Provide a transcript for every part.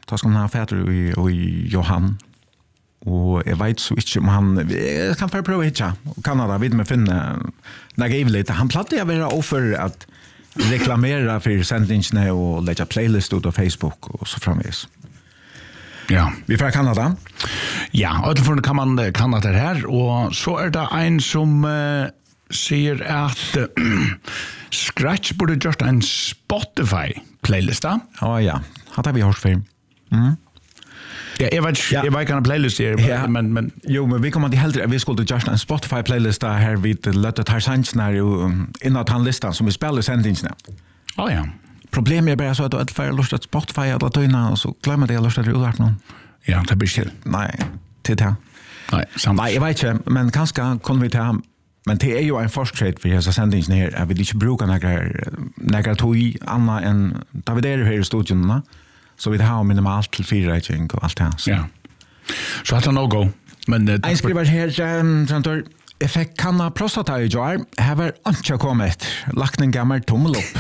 då ska man ha fäder och Johan. Och jag vet så inte om han kan få pröva hitta och Kanada vid med finna lite. Han plattade jag vara offer att reklamera för sändningarna och lägga playlist ut på Facebook och så framvis. Ja. Vi från Kanada. Ja, utifrån kan man Kanada här och så är det en som säger att Scratch borde just en Spotify playlista. Ja. Hade vi hört för. Ja, jag vet inte playlist här, men jo, men vi kommer till hellre vi skulle just en Spotify playlist här vid lätta tar sannsnar innan han listan som vi spelar sändningarna. Ja. Problemet är bara så att du får lust att Spotify alla tøyna och så glömmer det lust att du har någon. Ja, det blir chill. Nej, till det. Nej, samt. Nej, jag vet inte, men kanske kunde vi ta men det är ju en fortsätt för dessa sändningarna här. Jag vill inte bruka några tog annan än David här i studion, så vi har minimalt till 4 rating och allt det här. Ja. Så att han no-go. Men en skriver här Trantor effekt kan ha prostata i jar. Här var inte kommit. Lagt en gammal tommel upp.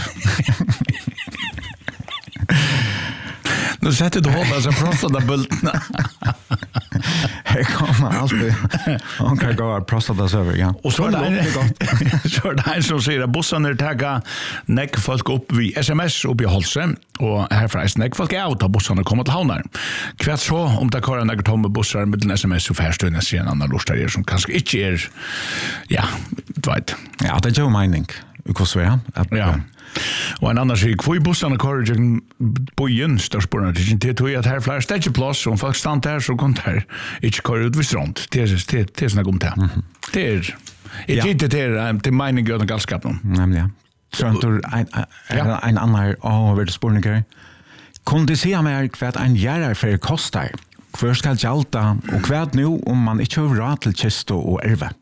Nu sätter du hålla så prostatabultna. Här kommer alltid. Han kan gå prostataserver, ja. Och så är det en som säger att bussarna tagga näck folk upp vid sms upp i Holse och här fräs näck folk out av bussarna kommer till havnar. Kvart så om det kör några tomma bussar med sms och färstöna sig en annan lustar som kanske inte är vet. Ja, det är ju mening. Ukosvea. Ja. Och en annan säger kvoi bussarna kör ju bojen störspårna det tror jag att här flera stageplats om folk stannar där så går det inte kör ut vid strand. Det är såna gomta. Det är inte det mening gör den galskapen. Nämligen. Trantor en annan över det spårningar. Kunde se mer kvart en järar för kostar. Kvart ska jalta och kvart nu om man inte har råd till kisto och erve.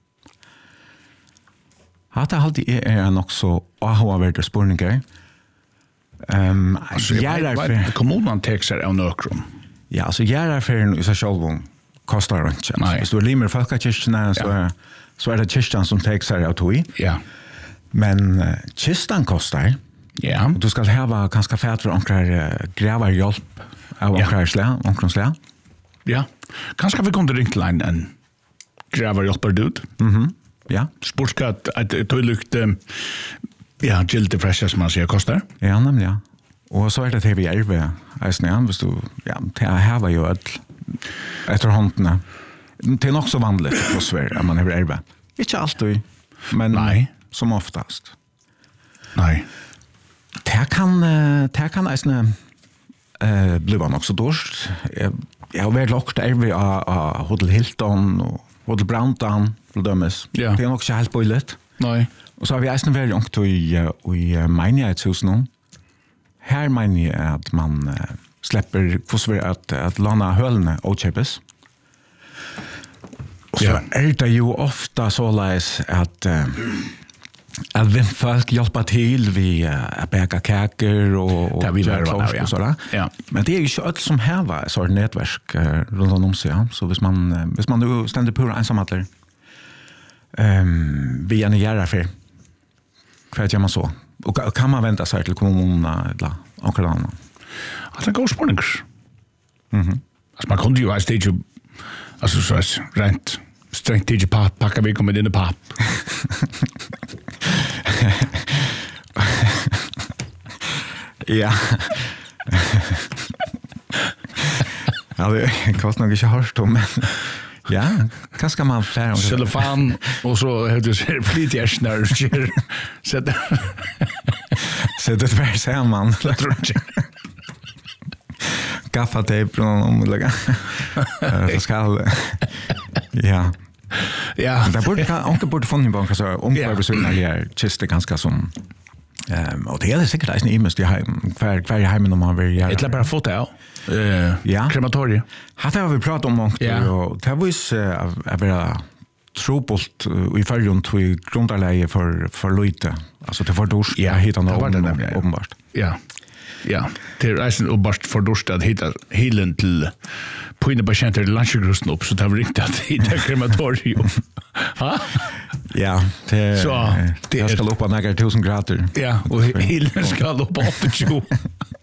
Hatta alltid är också avhåvärda spårningar. Kommunen texar av nökron. Ja, alltså järaffären i sig själv kostar inte. Nej. Så du limer folkakirkena så är det kyrkan som texar av tog. Ja. Men kistan kostar. Ja. Och du ska ha ganska fett för onkrar grävar hjälp av onkrans slä. Ja. Kanske vi kunde ringa till en grävar hjälper dud. Ja. Sportskatt att det lykt gilde fräscha som man säger kostar. Ja, nämligen. Och så är det vi erve. Visst du, det här var ju efter hånden. Det är nog så vanligt på Sverige att man är erve. Inte alltid, men som oftast. Nej. Det kan nästan bli nog så dåligt. Jag har varit lockt erve av Hotel Hilton och Hotel Brandon. Ja. Det är nog så helt bojligt. Nej. Och så har vi nästan varit långt i menighetshus nu. Här menar jag att man släpper att låna hölne och köpes. Och så är det ju ofta så att folk hjälper till vid att bäka kakor och göra och sådär. Ja. Men det är ju inte allt som här var så ett nätverk runt om sig. Så hvis man nu ständer på ensamheter via en järaffär. Kvart gör man så. Och kan man vänta sig till kommunerna eller något annat? Alltså går spårningar. Alltså man kunde ju ha stage alltså så rent strängt till packa vi kommer in i papp. Ja. Ja, det kostar nog inte hårt men ja, kanske man färd cellofan och så har du ser flytjärsnar så det var samman gaffatejp och lägga så ska ja det borde funnit på så omkvävsugnar är just det ganska som och det är säkert att ni måste kvar hemma om man vill göra. Det är bara foto krematorium. Hade vi pratat om och det var ju att vara trobult i förrjun till grundarläge för lite. Alltså det var dors hitta något uppenbart. Ja, det är reisen uppenbart för dors att hitta hilen till på inne patienter i lunchgrusten upp så det var riktigt att hitta krematorium. Ja, det ska upp på några 1000 grader. Ja, och hilen ska upp på 80.